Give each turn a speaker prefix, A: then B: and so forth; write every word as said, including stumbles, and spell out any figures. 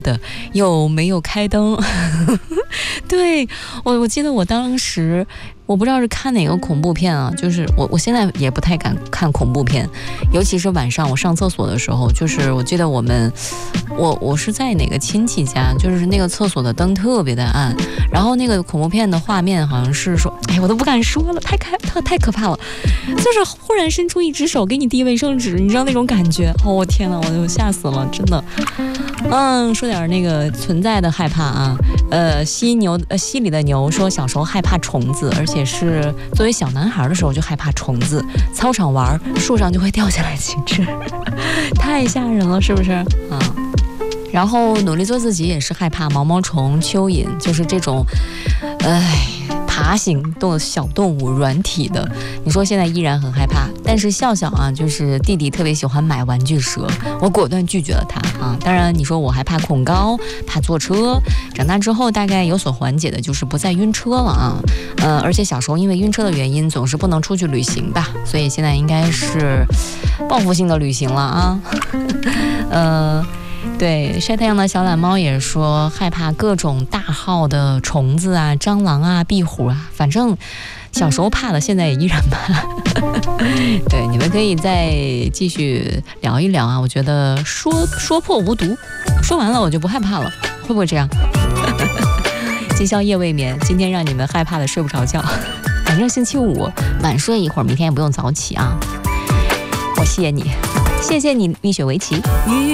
A: 的，又没有开灯。对，我我记得我当时我不知道是看哪个恐怖片啊，就是我我现在也不太敢看恐怖片，尤其是晚上我上厕所的时候，就是我记得我们我我是在哪个亲戚家，就是那个厕所的灯特别的暗，然后那个恐怖片的画面好像是说，哎，我都不敢说了，太开太太可怕了，就是忽然伸出一只手给你递卫生纸，你知道那种感觉，哦，我天哪，我就吓死了，真的。嗯，说点那个存在的害怕啊，呃，犀牛呃溪里的牛说小时候害怕虫子，而且是作为小男孩的时候就害怕虫子，操场玩树上就会掉下来几只，太吓人了，是不是？嗯。然后努力做自己也是害怕毛毛虫、蚯蚓，就是这种，哎，爬行动小动物软体的。你说现在依然很害怕，但是笑笑啊，就是弟弟特别喜欢买玩具蛇，我果断拒绝了他啊。当然你说我还怕恐高，怕坐车，长大之后大概有所缓解的就是不再晕车了啊。呃，而且小时候因为晕车的原因总是不能出去旅行吧，所以现在应该是报复性的旅行了啊。呃。对，晒太阳的小懒猫也说害怕各种大号的虫子啊、蟑螂啊、壁虎啊，反正小时候怕的，现在也依然怕。对，你们可以再继续聊一聊啊，我觉得说说破无毒，说完了我就不害怕了，会不会这样？今宵夜未眠，今天让你们害怕的睡不着觉，反正星期五晚睡一会儿，明天也不用早起啊。我谢谢你，谢谢你，蜜雪围棋。